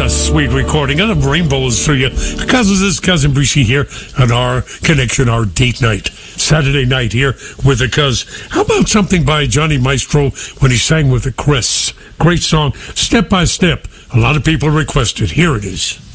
a sweet recording of Rainbows for you. Cousins, this is Cousin Brucey here on our connection, our date night. Saturday night here with the Cuz. How about something by Johnny Maestro when he sang with the Chris? Great song, Step by Step. A lot of people requested. Here it is.